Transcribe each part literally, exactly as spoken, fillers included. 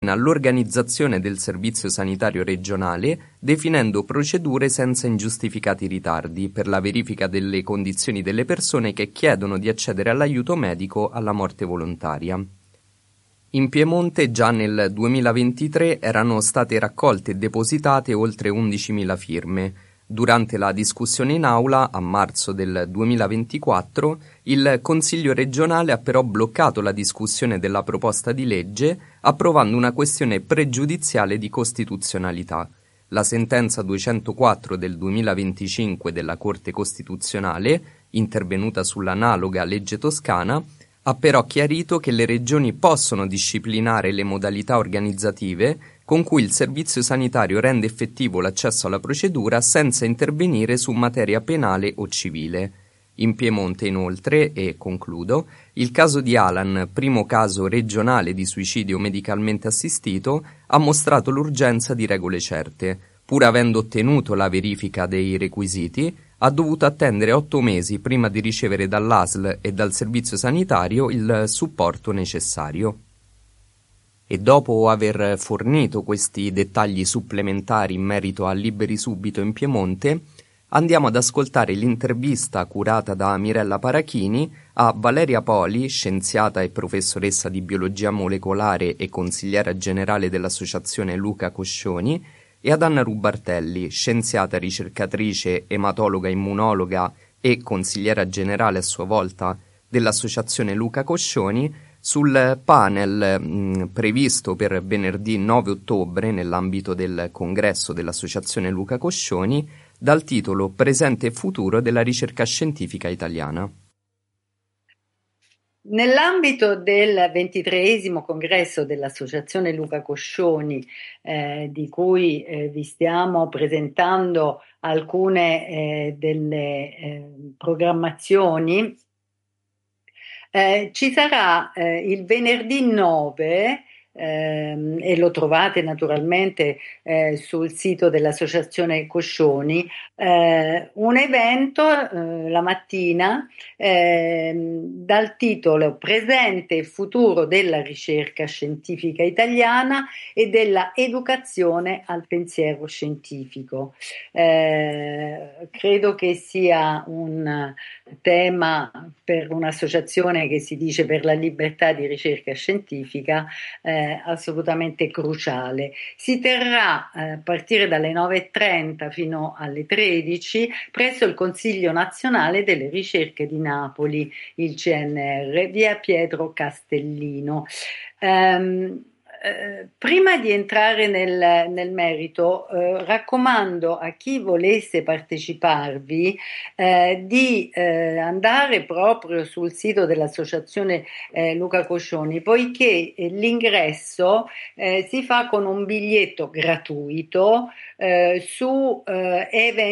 all'organizzazione del servizio sanitario regionale, definendo procedure senza ingiustificati ritardi per la verifica delle condizioni delle persone che chiedono di accedere all'aiuto medico alla morte volontaria. In Piemonte già nel duemilaventitré erano state raccolte e depositate oltre undicimila firme. Durante la discussione in aula, a marzo del duemilaventiquattro, il Consiglio regionale ha però bloccato la discussione della proposta di legge, approvando una questione pregiudiziale di costituzionalità. La sentenza duecentoquattro del duemilaventicinque della Corte Costituzionale, intervenuta sull'analoga legge toscana, ha però chiarito che le regioni possono disciplinare le modalità organizzative con cui il servizio sanitario rende effettivo l'accesso alla procedura senza intervenire su materia penale o civile. In Piemonte, inoltre, e concludo, il caso di Alan, primo caso regionale di suicidio medicalmente assistito, ha mostrato l'urgenza di regole certe. Pur avendo ottenuto la verifica dei requisiti, ha dovuto attendere otto mesi prima di ricevere dall'A S L e dal servizio sanitario il supporto necessario. E dopo aver fornito questi dettagli supplementari in merito a Liberi Subito in Piemonte, andiamo ad ascoltare l'intervista curata da Mirella Parachini a Valeria Poli, scienziata e professoressa di biologia molecolare e consigliera generale dell'Associazione Luca Coscioni, e ad Anna Rubartelli, scienziata ricercatrice, ematologa immunologa e consigliera generale a sua volta dell'Associazione Luca Coscioni, sul panel mh, previsto per venerdì nove ottobre nell'ambito del congresso dell'Associazione Luca Coscioni dal titolo Presente e futuro della ricerca scientifica italiana. Nell'ambito del ventitreesimo congresso dell'Associazione Luca Coscioni, eh, di cui eh, vi stiamo presentando alcune eh, delle eh, programmazioni, Eh, ci sarà eh, il venerdì nove, ehm, e lo trovate naturalmente eh, sul sito dell'Associazione Coscioni, eh, un evento eh, la mattina ehm, dal titolo Presente e futuro della ricerca scientifica italiana e della educazione al pensiero scientifico. Eh, credo che sia un tema per un'associazione che si dice per la libertà di ricerca scientifica eh, assolutamente cruciale. Si terrà eh, a partire dalle nove e trenta fino alle tredici presso il Consiglio Nazionale delle Ricerche di Napoli, il C N R, via Pietro Castellino. Um, Eh, prima di entrare nel, nel merito, eh, raccomando a chi volesse parteciparvi eh, di eh, andare proprio sul sito dell'Associazione eh, Luca Coscioni, poiché eh, l'ingresso eh, si fa con un biglietto gratuito eh, su eh,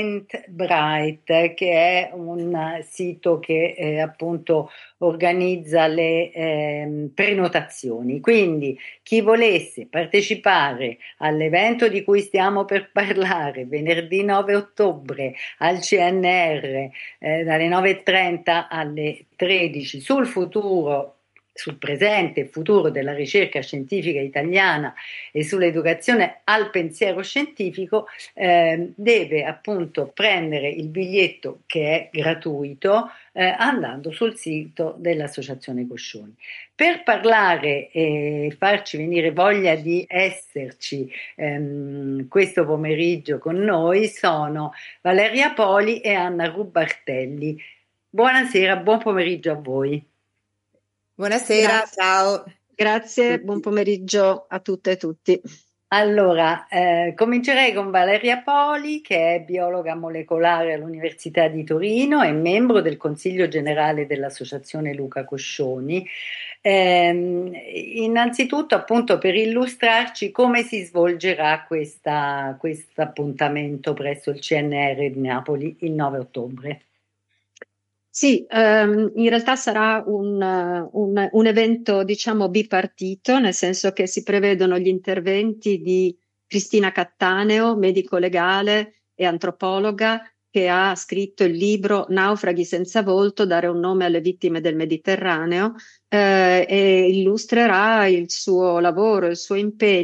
Eventbrite, che è un sito che eh, appunto organizza le eh, prenotazioni. Quindi chi volesse partecipare all'evento di cui stiamo per parlare venerdì nove ottobre al C N R eh, dalle nove e trenta alle tredici sul futuro, sul presente e futuro della ricerca scientifica italiana e sull'educazione al pensiero scientifico, eh, deve appunto prendere il biglietto, che è gratuito, eh, andando sul sito dell'Associazione Coscioni. Per parlare e farci venire voglia di esserci ehm, questo pomeriggio con noi sono Valeria Poli e Anna Rubartelli. Buonasera, buon pomeriggio a voi. Buonasera, Grazie. ciao. Grazie, buon pomeriggio a tutte e tutti. Allora, eh, comincerei con Valeria Poli, che è biologa molecolare all'Università di Torino e membro del Consiglio Generale dell'Associazione Luca Coscioni. Eh, innanzitutto, appunto, per illustrarci come si svolgerà questo appuntamento presso il C N R di Napoli il nove ottobre. Sì, ehm, in realtà sarà un, un, un evento, diciamo, bipartito, nel senso che si prevedono gli interventi di Cristina Cattaneo, medico legale e antropologa, che ha scritto il libro Naufraghi senza volto, dare un nome alle vittime del Mediterraneo, eh, e illustrerà il suo lavoro, il suo impegno